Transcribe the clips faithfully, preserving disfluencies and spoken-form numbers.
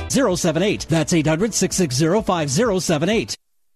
zero seven eight. That's eight hundred, six six zero, five zero seven eight.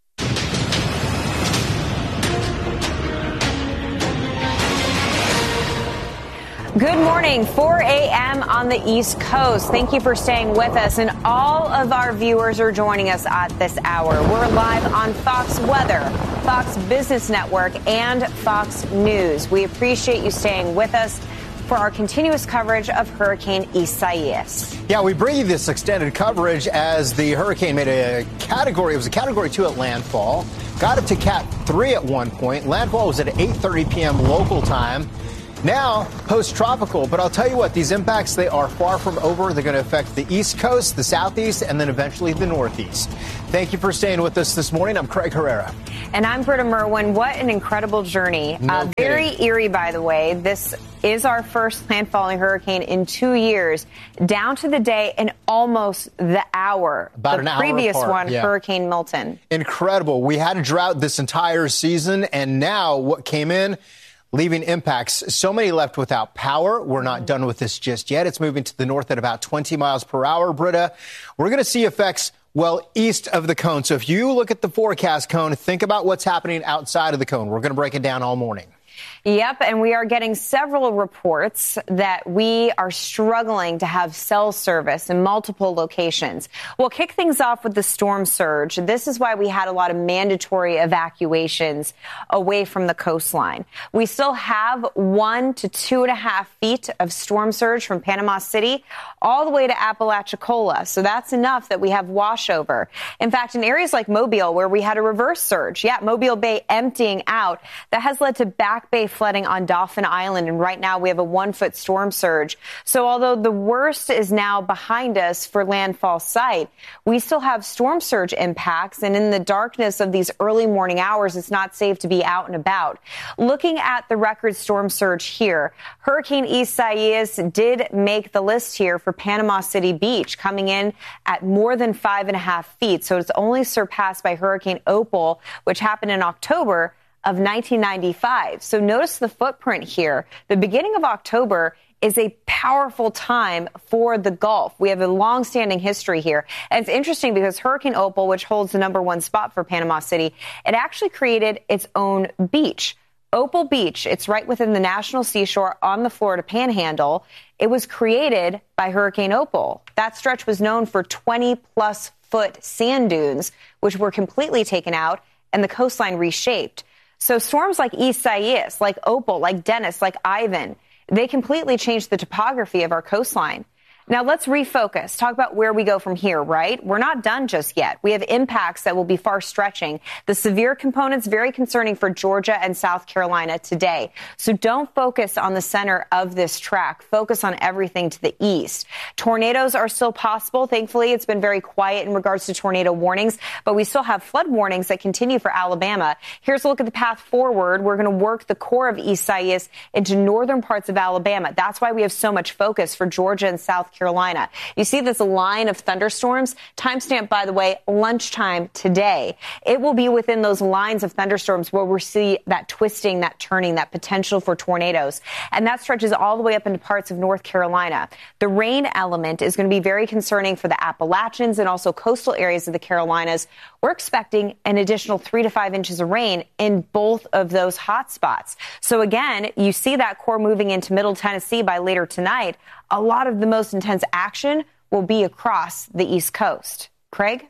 Good morning, four a.m. on the East Coast. Thank you for staying with us, and all of our viewers are joining us at this hour. We're live on Fox Weather, Fox Business Network, and Fox News. We appreciate you staying with us for our continuous coverage of Hurricane Isaias. Yeah, we bring you this extended coverage as the hurricane made a category, it was a category two at landfall, got up to cat three at one point. Landfall was at eight thirty p.m. local time. Now, post-tropical, but I'll tell you what, these impacts, they are far from over. They're going to affect the East Coast, the Southeast, and then eventually the Northeast. Thank you for staying with us this morning. I'm Craig Herrera. And I'm Britta Merwin. What an incredible journey. No uh, very eerie, by the way. This is our first landfalling hurricane in two years, down to the day and almost the hour. About the an hour previous apart, one, yeah. Hurricane Milton. Incredible. We had a drought this entire season, and now what came in, leaving impacts. So many left without power. We're not done with this just yet. It's moving to the north at about twenty miles per hour, Britta. We're going to see effects well east of the cone. So if you look at the forecast cone, think about what's happening outside of the cone. We're going to break it down all morning. Yep, and we are getting several reports that we are struggling to have cell service in multiple locations. We'll kick things off with the storm surge. This is why we had a lot of mandatory evacuations away from the coastline. We still have one to two and a half feet of storm surge from Panama City all the way to Apalachicola. So that's enough that we have washover. In fact, in areas like Mobile, where we had a reverse surge, yeah, Mobile Bay emptying out, that has led to Back Bay flooding on Dauphin Island, and right now we have a one-foot storm surge. So although the worst is now behind us for landfall site, we still have storm surge impacts, and in the darkness of these early morning hours, it's not safe to be out and about. Looking at the record storm surge here, Hurricane Isaias did make the list here for Panama City Beach, coming in at more than five and a half feet. So it's only surpassed by Hurricane Opal, which happened in October of nineteen ninety-five. So notice the footprint here. The beginning of October is a powerful time for the Gulf. We have a long-standing history here. And it's interesting because Hurricane Opal, which holds the number one spot for Panama City, it actually created its own beach. Opal Beach, it's right within the National Seashore on the Florida Panhandle. It was created by Hurricane Opal. That stretch was known for twenty-plus foot sand dunes, which were completely taken out and the coastline reshaped. So storms like Isaias, like Opal, like Dennis, like Ivan, they completely changed the topography of our coastline. Now let's refocus, talk about where we go from here, right? We're not done just yet. We have impacts that will be far stretching. The severe components, very concerning for Georgia and South Carolina today. So don't focus on the center of this track. Focus on everything to the east. Tornadoes are still possible. Thankfully, it's been very quiet in regards to tornado warnings, but we still have flood warnings that continue for Alabama. Here's a look at the path forward. We're going to work the core of Isaias into northern parts of Alabama. That's why we have so much focus for Georgia and South Carolina. You see this line of thunderstorms, timestamp, by the way, lunchtime today. It will be within those lines of thunderstorms where we see that twisting, that turning, that potential for tornadoes. And that stretches all the way up into parts of North Carolina. The rain element is going to be very concerning for the Appalachians and also coastal areas of the Carolinas. We're expecting an additional three to five inches of rain in both of those hot spots. So again, you see that core moving into Middle Tennessee by later tonight. A lot of the most intense action will be across the East Coast. Craig?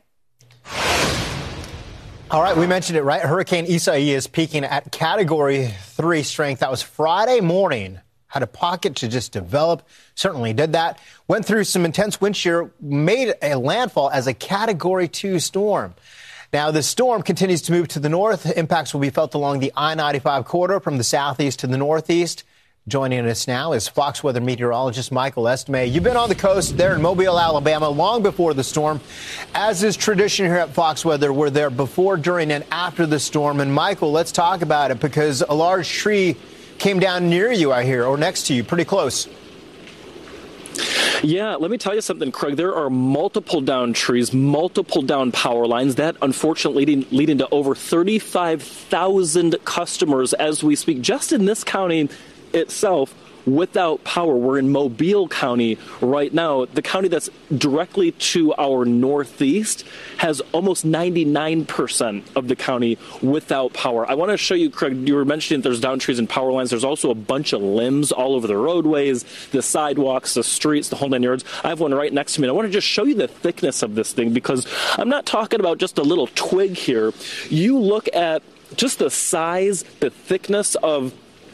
All right, we mentioned it, right? Hurricane Isaias peaking at Category three strength. That was Friday morning. Had a pocket to just develop. Certainly did that. Went through some intense wind shear, made a landfall as a Category two storm. Now, the storm continues to move to the north. Impacts will be felt along the I ninety-five corridor from the southeast to the northeast. Joining us now is Fox Weather meteorologist Michael Estime. You've been on the coast there in Mobile, Alabama, long before the storm. As is tradition here at Fox Weather, we're there before, during, and after the storm. And, Michael, let's talk about it because a large tree came down near you, I hear, or next to you, pretty close. Yeah, let me tell you something, Craig. There are multiple down trees, multiple down power lines. That, unfortunately, leading, leading to over thirty-five thousand customers as we speak. Just in this county itself, without power. We're in Mobile County right now. The county that's directly to our northeast has almost ninety-nine percent of the county without power. I want to show you, Craig, you were mentioning there's down trees and power lines. There's also a bunch of limbs all over the roadways, the sidewalks, the streets, the whole nine yards. I have one right next to me, and I want to just show you the thickness of this thing, because I'm not talking about just a little twig here. You look at just the size, the thickness of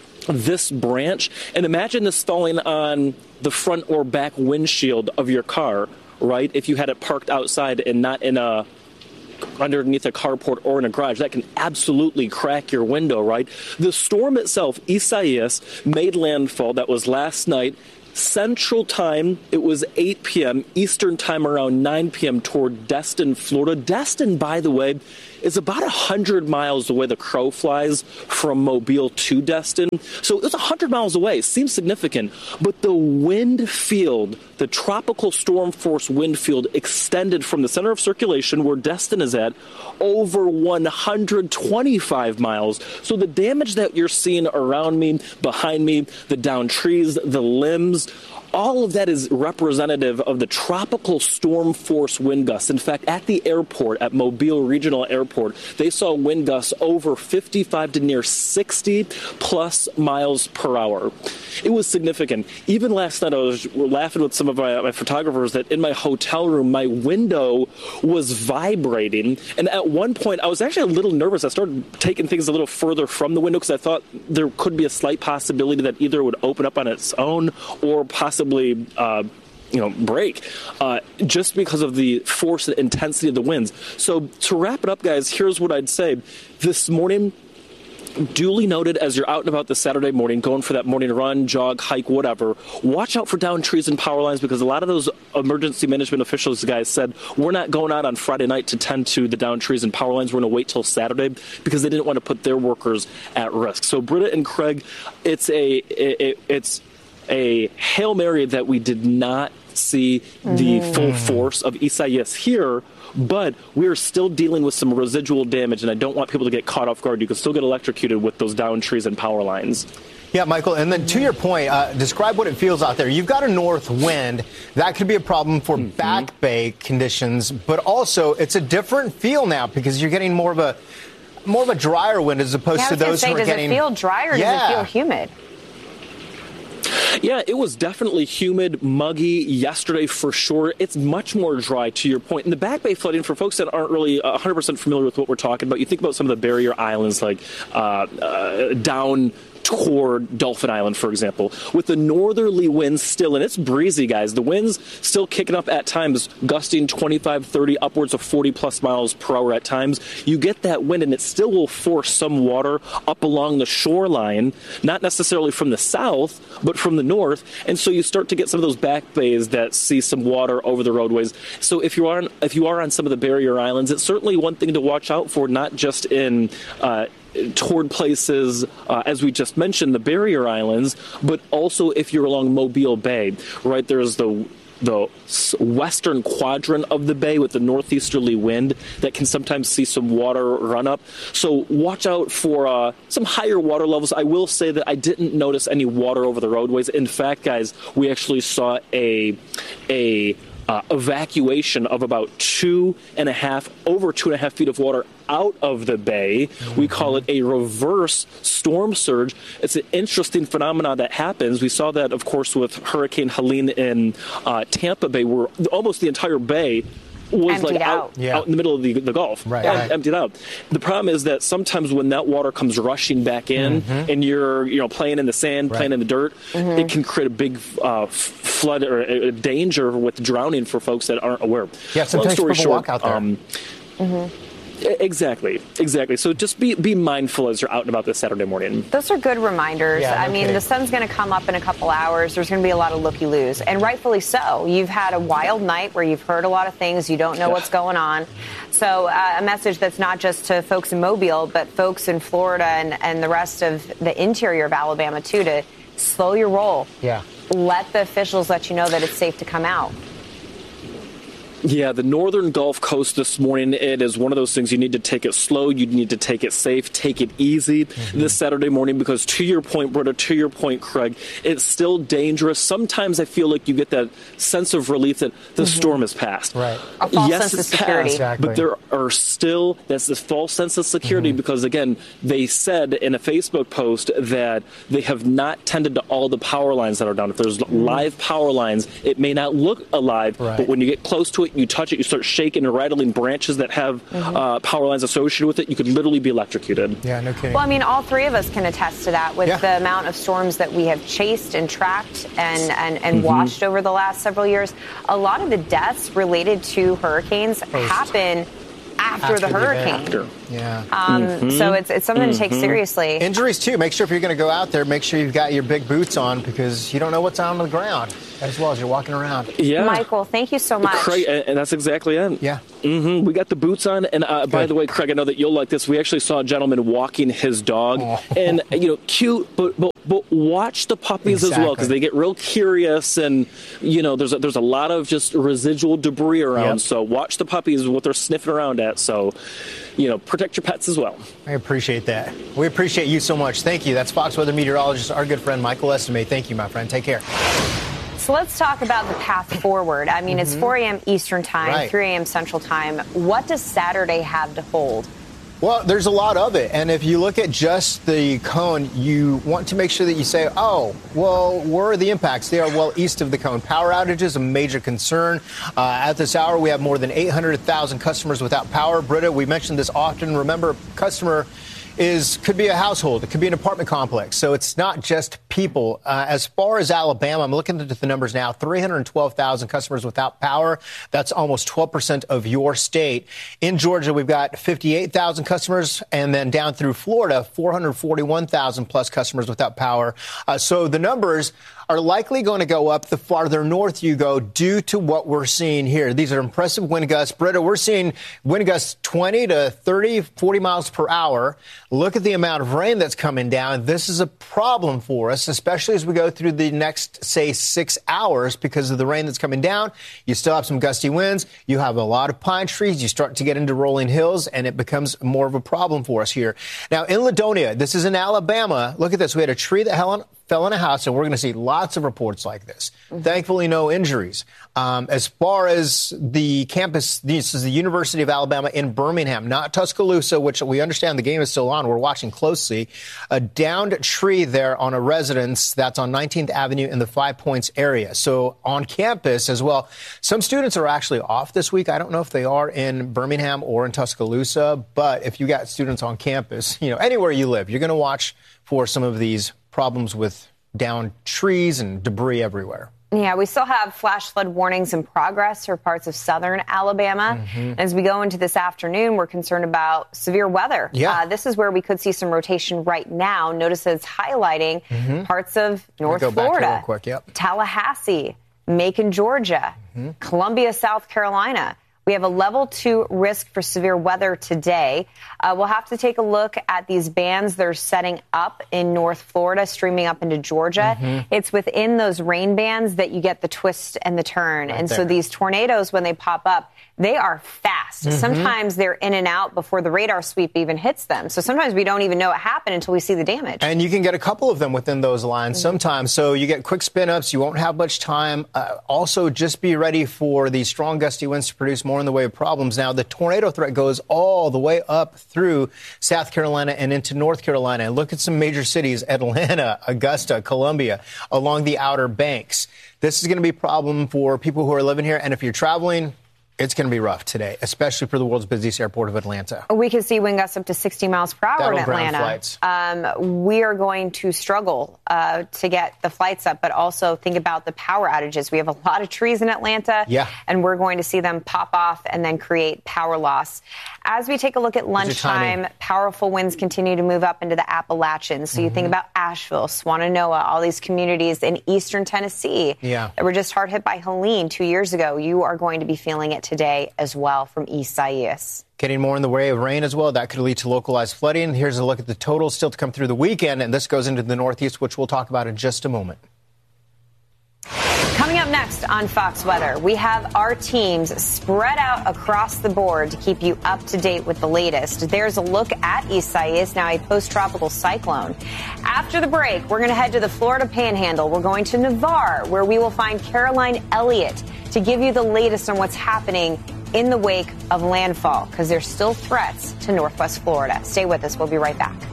this branch, and imagine this falling on the front or back windshield of your car, right? If you had it parked outside and not in a underneath a carport or in a garage, that can absolutely crack your window, right? The storm itself, Isaias, made landfall. That was last night. Central Time, it was eight p.m. Eastern Time around nine p.m. toward Destin, Florida. Destin, by the way, is about one hundred miles away the crow flies from Mobile to Destin. So it was one hundred miles away. Seems significant. But the wind field, the tropical storm force wind field, extended from the center of circulation where Destin is at over one hundred twenty-five miles. So the damage that you're seeing around me, behind me, the downed trees, the limbs, all of that is representative of the tropical storm force wind gusts. In fact, at the airport, at Mobile Regional Airport, they saw wind gusts over fifty-five to near sixty plus miles per hour. It was significant. Even last night, I was laughing with some of my, my photographers that in my hotel room, my window was vibrating. And at one point, I was actually a little nervous. I started taking things a little further from the window because I thought there could be a slight possibility that either it would open up on its own or possibly Uh, you know, break, uh, just because of the force and intensity of the winds. So to wrap it up, guys, here's what I'd say. This morning, duly noted, as you're out and about this Saturday morning, going for that morning run, jog, hike, whatever, watch out for downed trees and power lines, because a lot of those emergency management officials, guys, said, we're not going out on Friday night to tend to the downed trees and power lines. We're going to wait till Saturday because they didn't want to put their workers at risk. So Britta and Craig, it's a, it, it's, a Hail Mary that we did not see the mm. full force of Isaias here, but we're still dealing with some residual damage, and I don't want people to get caught off guard. You can still get electrocuted with those downed trees and power lines. Yeah, Michael, and then to your point, uh, describe what it feels out there. You've got a north wind. That could be a problem for mm-hmm. back bay conditions, but also it's a different feel now because you're getting more of a more of a drier wind as opposed yeah, to those say, who are does getting... Does it feel dry or yeah. does it feel humid? Yeah, it was definitely humid, muggy yesterday for sure. It's much more dry, to your point. And the Back Bay flooding, for folks that aren't really one hundred percent familiar with what we're talking about, you think about some of the barrier islands like uh, uh, down toward Dolphin Island, for example, with the northerly winds still, and it's breezy, guys. The winds still kicking up at times, gusting twenty-five, thirty, upwards of forty plus miles per hour at times. You get that wind, and it still will force some water up along the shoreline, not necessarily from the south, but from the north. And so you start to get some of those back bays that see some water over the roadways. So if you are on, if you are on some of the barrier islands, it's certainly one thing to watch out for, not just in uh, toward places, uh, as we just mentioned, the barrier islands, but also if you're along Mobile Bay, right? There's the the western quadrant of the bay with the northeasterly wind that can sometimes see some water run up. So watch out for uh, some higher water levels. I will say that I didn't notice any water over the roadways. In fact, guys, we actually saw a a uh, evacuation of about two and a half, over two and a half feet of water out of the bay. We call it a reverse storm surge. It's an interesting phenomenon that happens. We saw that, of course, with Hurricane Helene in uh, Tampa Bay, where almost the entire bay was emptied like out, out. Yeah. out in the middle of the, the Gulf, right, em- right. emptied out. The problem is that sometimes when that water comes rushing back in, mm-hmm. and you're you know playing in the sand, right. playing in the dirt, mm-hmm. it can create a big uh, flood or a, a danger with drowning for folks that aren't aware. Yeah, sometimes people short, walk out there. Um, mm-hmm. Exactly, exactly. So just be be mindful as you're out and about this Saturday morning. Those are good reminders. Yeah, I no mean, kidding. the sun's going to come up in a couple hours. There's going to be a lot of looky-loos, and rightfully so. You've had a wild night where you've heard a lot of things. You don't know what's going on. So uh, a message that's not just to folks in Mobile, but folks in Florida and, and the rest of the interior of Alabama, too, to slow your roll. Yeah. Let the officials let you know that it's safe to come out. Yeah, the northern Gulf Coast this morning, it is one of those things you need to take it slow, you need to take it safe, take it easy mm-hmm. this Saturday morning, because to your point, Britta, to your point, Craig, it's still dangerous. Sometimes I feel like you get that sense of relief that the mm-hmm. storm has passed. Right. A false yes, sense it's of security. Passed, exactly. But there are still, that's this false sense of security mm-hmm. because, again, they said in a Facebook post that they have not tended to all the power lines that are down. If there's mm-hmm. live power lines, it may not look alive, right. but when you get close to it, you touch it, you start shaking and rattling branches that have mm-hmm. uh, power lines associated with it, you could literally be electrocuted. Yeah, no kidding. Well, I mean, all three of us can attest to that with yeah. the amount of storms that we have chased and tracked and, and, and mm-hmm. watched over the last several years. A lot of the deaths related to hurricanes Post. happen after, after the hurricane. After. Yeah. Um, mm-hmm. So it's it's something mm-hmm. to take seriously. Injuries, too. Make sure if you're going to go out there, make sure you've got your big boots on, because you don't know what's on the ground as well as you're walking around. Yeah. Michael, thank you so much. Craig, and that's exactly it. Yeah. Mm-hmm. We got the boots on. And uh, by the way, Craig, I know that you'll like this. We actually saw a gentleman walking his dog. Oh. And, you know, cute, but, but, but watch the puppies exactly. as well, because they get real curious. And, you know, there's a, there's a lot of just residual debris around. Yep. So watch the puppies, what they're sniffing around at. So, you know, protect your pets as well. I appreciate that. We appreciate you so much. Thank you. That's Fox Weather meteorologist, our good friend Michael Estimate. Thank you, my friend. Take care. So let's talk about the path forward. I mean, mm-hmm. it's four a.m. Eastern time, right. three a.m. Central time. What does Saturday have to hold? Well, there's a lot of it. And if you look at just the cone, you want to make sure that you say, oh, well, where are the impacts? They are well east of the cone. Power outages, a major concern. Uh, at this hour, we have more than eight hundred thousand customers without power. Britta, we mentioned this often. Remember, customer is could be a household. It could be an apartment complex. So it's not just people. Uh, as far as Alabama, I'm looking at the numbers now, three hundred twelve thousand customers without power. That's almost twelve percent of your state. In Georgia, we've got fifty-eight thousand customers, and then down through Florida, four hundred forty-one thousand plus customers without power. Uh, so the numbers are likely going to go up the farther north you go due to what we're seeing here. These are impressive wind gusts. Britta, we're seeing wind gusts twenty to thirty, forty miles per hour. Look at the amount of rain that's coming down. This is a problem for us, especially as we go through the next, say, six hours because of the rain that's coming down. You still have some gusty winds. You have a lot of pine trees. You start to get into rolling hills, and it becomes more of a problem for us here. Now, in Ladonia, this is in Alabama. Look at this. We had a tree that fell fell in a house, and we're going to see lots of reports like this. Mm-hmm. Thankfully, no injuries. Um, as far as the campus, this is the University of Alabama in Birmingham, not Tuscaloosa, which we understand the game is still on. We're watching closely. A downed tree there on a residence that's on nineteenth Avenue in the Five Points area. So on campus as well. Some students are actually off this week. I don't know if they are in Birmingham or in Tuscaloosa, but if you got students on campus, you know, anywhere you live, you're going to watch for some of these problems with downed trees and debris everywhere. Yeah, we still have flash flood warnings in progress for parts of southern Alabama. Mm-hmm. As we go into this afternoon, we're concerned about severe weather. Yeah. Uh, this is where we could see some rotation right now. Notice it's highlighting mm-hmm. parts of North go Florida, back real quick. Yep. Tallahassee, Macon, Georgia, mm-hmm. Columbia, South Carolina. We have a level two risk for severe weather today. Uh, we'll have to take a look at these bands they're setting up in North Florida, streaming up into Georgia. Mm-hmm. It's within those rain bands that you get the twist and the turn. Right and there. So these tornadoes, when they pop up, they are fast. Mm-hmm. Sometimes they're in and out before the radar sweep even hits them. So sometimes we don't even know it happened until we see the damage. And you can get a couple of them within those lines mm-hmm. sometimes. So you get quick spin-ups. You won't have much time. Uh, also, just be ready for the strong gusty winds to produce more in the way of problems. Now, the tornado threat goes all the way up through South Carolina and into North Carolina. And look at some major cities, Atlanta, Augusta, Columbia, along the Outer Banks. This is going to be a problem for people who are living here. And if you're traveling, it's going to be rough today, especially for the world's busiest airport of Atlanta. We can see wind gusts up to sixty miles per hour That'll in Atlanta. Flights. Um, we are going to struggle uh, to get the flights up, but also think about the power outages. We have a lot of trees in Atlanta, yeah. and we're going to see them pop off and then create power loss. As we take a look at lunchtime, powerful winds continue to move up into the Appalachians. So mm-hmm. you think about Asheville, Swannanoa, all these communities in eastern Tennessee yeah. that were just hard hit by Helene two years ago. You are going to be feeling it today as well from Isaias. Getting more in the way of rain as well. That could lead to localized flooding. Here's a look at the totals still to come through the weekend, and this goes into the Northeast, which we'll talk about in just a moment. Coming up next on Fox Weather, we have our teams spread out across the board to keep you up to date with the latest. There's a look at Isaias, now a post-tropical cyclone. After the break, we're going to head to the Florida Panhandle. We're going to Navarre, where we will find Caroline Elliott to give you the latest on what's happening in the wake of landfall, because there's still threats to Northwest Florida. Stay with us. We'll be right back.